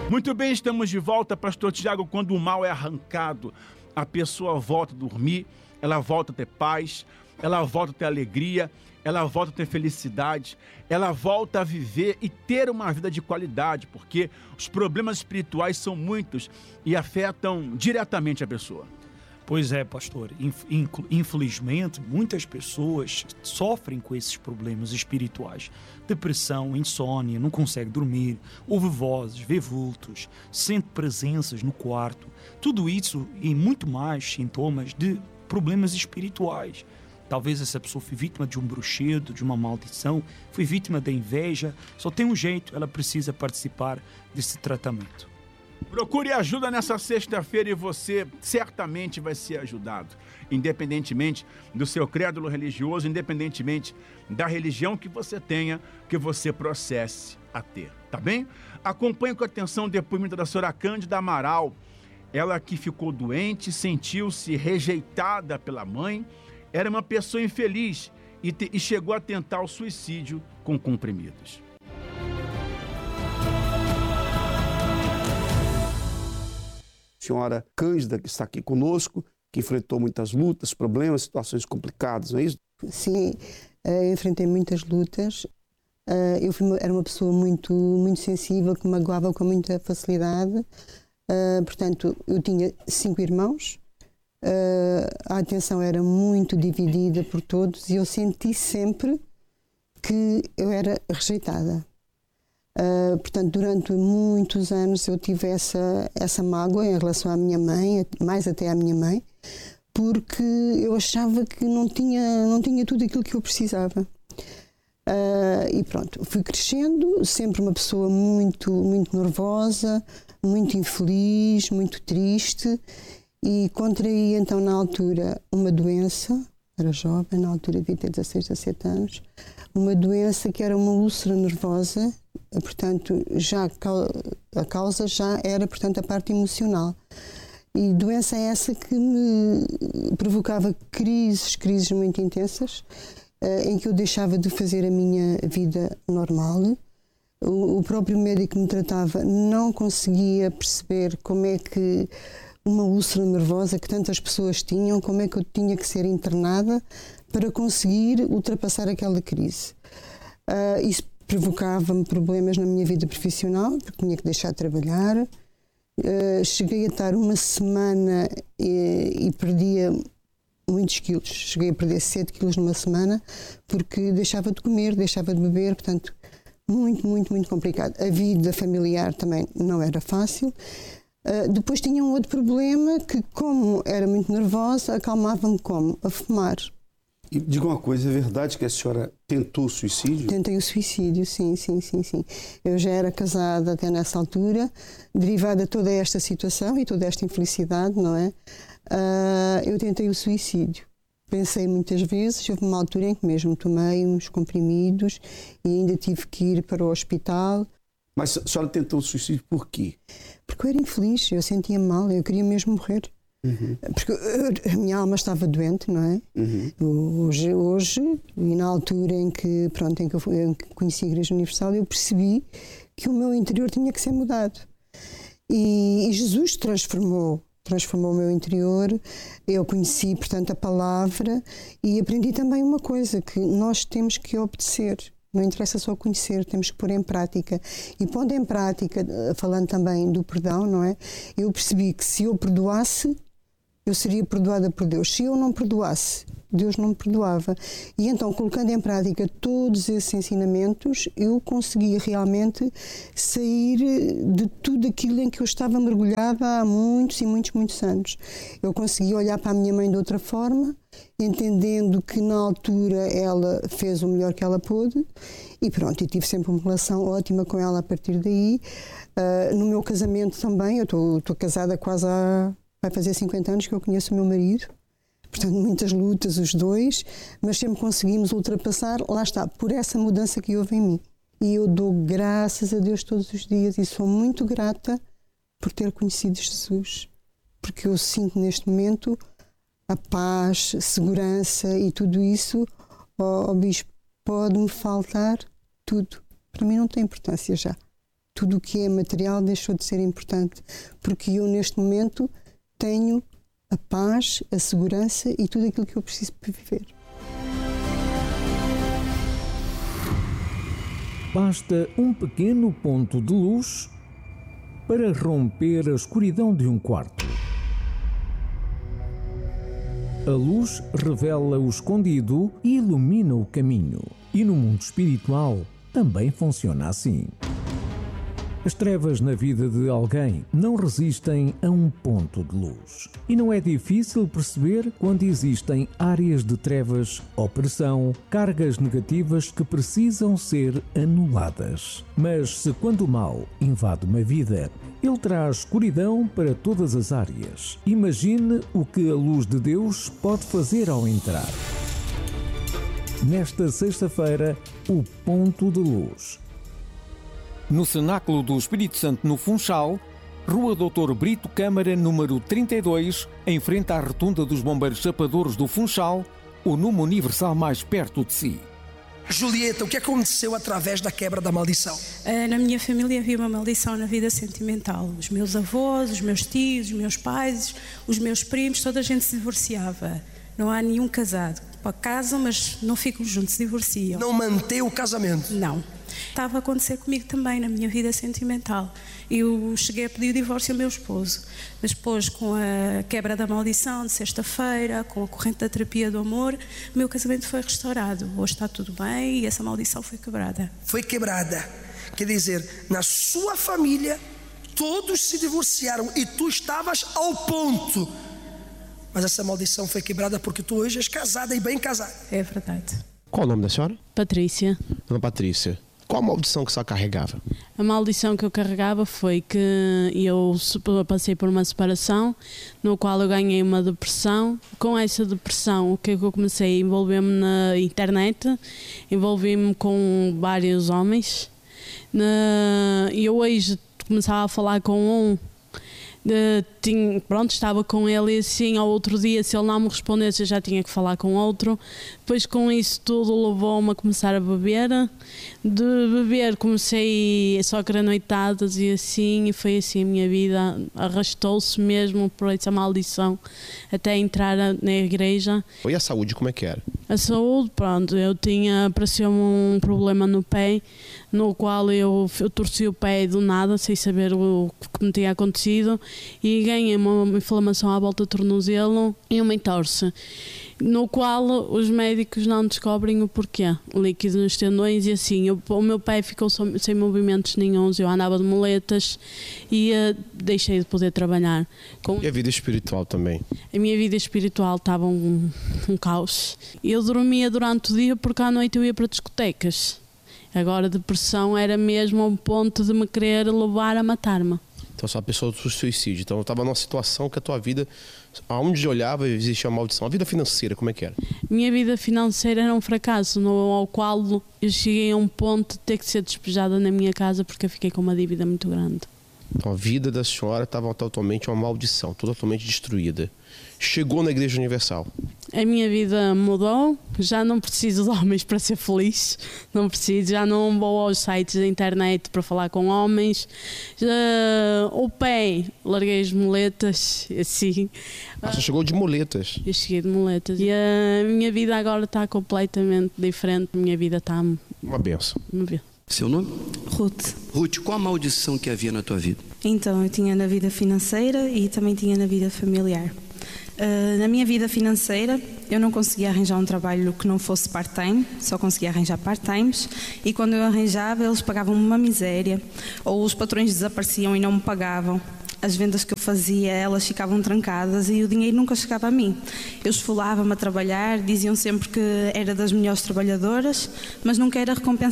Muito bem, estamos de volta, pastor Tiago. Quando o mal é arrancado, a pessoa volta a dormir, ela volta a ter paz, ela volta a ter alegria, ela volta a ter felicidade, ela volta a viver e ter uma vida de qualidade, porque os problemas espirituais são muitos e afetam diretamente a pessoa. Pois é, pastor. Infelizmente, muitas pessoas sofrem com esses problemas espirituais. Depressão, insônia, não consegue dormir, ouve vozes, vê vultos, sente presenças no quarto. Tudo isso e muito mais sintomas de problemas espirituais. Talvez essa pessoa foi vítima de um bruxedo, de uma maldição, foi vítima da inveja. Só tem um jeito, ela precisa participar desse tratamento. Procure ajuda nessa sexta-feira e você certamente vai ser ajudado. Independentemente do seu crédulo religioso, independentemente da religião que você tenha, que você processe a ter, tá bem? Acompanhe com atenção o depoimento da senhora Cândida Amaral. Ela que ficou doente, sentiu-se rejeitada pela mãe, era uma pessoa infeliz e chegou a tentar o suicídio com comprimidos. Senhora Cândida, que está aqui conosco, que enfrentou muitas lutas, problemas, situações complicadas, não é isso? Sim, eu enfrentei muitas lutas. Era uma pessoa muito sensível, que magoava com muita facilidade. Portanto, eu tinha 5 irmãos. A atenção era muito dividida por todos e eu senti sempre que eu era rejeitada. Portanto, durante muitos anos eu tive essa mágoa em relação à minha mãe, mais até à minha mãe, porque eu achava que não tinha tudo aquilo que eu precisava. E pronto, fui crescendo, sempre uma pessoa muito nervosa, muito infeliz, muito triste, e contraí então na altura uma doença, era jovem, na altura devia ter 16, 17 anos, uma doença que era uma úlcera nervosa. Portanto, a causa já era, portanto, a parte emocional. E doença essa que me provocava crises muito intensas, em que eu deixava de fazer a minha vida normal. O próprio médico que me tratava não conseguia perceber como é que uma úlcera nervosa que tantas pessoas tinham, como é que eu tinha que ser internada para conseguir ultrapassar aquela crise. Isso provocava-me problemas na minha vida profissional, porque tinha que deixar de trabalhar. Cheguei a estar uma semana e perdia muitos quilos. Cheguei a perder 7 quilos numa semana, porque deixava de comer, deixava de beber, portanto, muito complicado. A vida familiar também não era fácil. Depois tinha um outro problema, que como era muito nervosa, acalmava-me como? A fumar. E diga uma coisa, é verdade que a senhora tentou o suicídio? Tentei o suicídio, sim. Eu já era casada até nessa altura, derivada de toda esta situação e toda esta infelicidade, não é? Eu tentei o suicídio. Pensei muitas vezes, houve uma altura em que mesmo tomei uns comprimidos e ainda tive que ir para o hospital. Mas a senhora tentou o suicídio por quê? Porque eu era infeliz, eu sentia mal, eu queria mesmo morrer. Uhum. Porque a minha alma estava doente, não é? Uhum. Hoje, e na altura em que eu conheci a Igreja Universal, eu percebi que o meu interior tinha que ser mudado. E Jesus transformou o meu interior. Eu conheci, portanto, a palavra e aprendi também uma coisa, que nós temos que obedecer. Não interessa só conhecer, temos que pôr em prática. E pondo em prática, falando também do perdão, não é? Eu percebi que se eu perdoasse, eu seria perdoada por Deus. Se eu não perdoasse, Deus não me perdoava. E então, colocando em prática todos esses ensinamentos, eu conseguia realmente sair de tudo aquilo em que eu estava mergulhada há muitos anos. Eu conseguia olhar para a minha mãe de outra forma, entendendo que na altura ela fez o melhor que ela pôde, e pronto, eu tive sempre uma relação ótima com ela a partir daí. No meu casamento também, eu estou casada vai fazer 50 anos que eu conheço o meu marido. Portanto, muitas lutas os dois, mas sempre conseguimos ultrapassar, lá está, por essa mudança que houve em mim. E eu dou graças a Deus todos os dias e sou muito grata por ter conhecido Jesus. Porque eu sinto neste momento a paz, segurança e tudo isso. Bispo, pode-me faltar tudo. Para mim não tem importância já. tudo o que é material deixou de ser importante, porque eu neste momento tenho a paz, a segurança e tudo aquilo que eu preciso para viver. Basta um pequeno ponto de luz para romper a escuridão de um quarto. A luz revela o escondido e ilumina o caminho. E no mundo espiritual também funciona assim. As trevas na vida de alguém não resistem a um ponto de luz. E não é difícil perceber quando existem áreas de trevas, opressão, cargas negativas que precisam ser anuladas. Mas se quando o mal invade uma vida, ele traz escuridão para todas as áreas. Imagine o que a luz de Deus pode fazer ao entrar. Nesta sexta-feira, o ponto de luz. No Cenáculo do Espírito Santo, no Funchal, Rua Doutor Brito Câmara, número 32, em frente à rotunda dos Bombeiros Chapadores do Funchal, o número universal mais perto de si. Julieta, o que aconteceu através da quebra da maldição? Na minha família havia uma maldição na vida sentimental. Os meus avós, os meus tios, os meus pais, os meus primos, toda a gente se divorciava. Não há nenhum casado. Casam, mas não ficam juntos, se divorciam. Não mantém o casamento? Não. Estava a acontecer comigo também, na minha vida sentimental. Eu cheguei a pedir o divórcio ao meu esposo, mas depois, com a quebra da maldição de sexta-feira, com a corrente da terapia do amor, o meu casamento foi restaurado. Hoje está tudo bem e essa maldição foi quebrada. Foi quebrada. Quer dizer, na sua família, todos se divorciaram e tu estavas ao ponto. Mas essa maldição foi quebrada porque tu hoje és casada e bem casada. É verdade. Qual o nome da senhora? Patrícia. Dona Patrícia, qual a maldição que a senhora carregava? A maldição que eu carregava foi que eu passei por uma separação, no qual eu ganhei uma depressão. Com essa depressão, o que eu comecei a envolver-me na internet, envolvi-me com vários homens. E eu hoje começava a falar com um. Estava com ele e assim ao outro dia, se ele não me respondesse, eu já tinha que falar com outro. Depois com isso tudo levou-me a começar a beber. De beber comecei só a querer noitadas e assim, e foi assim a minha vida, arrastou-se mesmo por essa maldição até entrar na igreja. E a saúde, como é que era? A saúde, pronto, apareceu-me um problema no pé, no qual eu torci o pé do nada, sem saber o que me tinha acontecido, e ganhei uma inflamação à volta do tornozelo e uma entorse, no qual os médicos não descobrem o porquê. Líquido nos tendões e assim, o meu pé ficou sem movimentos nenhuns, eu andava de muletas e deixei de poder trabalhar. E a vida espiritual também? A minha vida espiritual estava um caos. Eu dormia durante o dia porque à noite eu ia para discotecas. Agora a depressão era mesmo ao ponto de me querer levar a matar-me. Então, sou uma pessoa do suicídio. Então, eu estava numa situação que a tua vida, aonde olhava, existia uma maldição. A vida financeira, como é que era? Minha vida financeira era um fracasso, ao qual eu cheguei a um ponto de ter que ser despejada na minha casa porque eu fiquei com uma dívida muito grande. Então, a vida da senhora estava totalmente uma maldição, totalmente destruída. Chegou na Igreja Universal. A minha vida mudou, já não preciso de homens para ser feliz, não preciso, já não vou aos sites da internet para falar com homens. O pé, larguei as muletas, assim. Você chegou de muletas? Eu cheguei de muletas e a minha vida agora está completamente diferente, a minha vida está uma benção. Seu nome? Ruth. Ruth, qual a maldição que havia na tua vida? Então, eu tinha na vida financeira e também tinha na vida familiar. Na minha vida financeira, eu não conseguia arranjar um trabalho que não fosse part-time, só conseguia arranjar part-times, e quando eu arranjava, eles pagavam-me uma miséria, ou os patrões desapareciam e não me pagavam. As vendas que eu fazia, elas ficavam trancadas e o dinheiro nunca chegava a mim. Eu esfolava-me a trabalhar, diziam sempre que era das melhores trabalhadoras, mas nunca era recompensada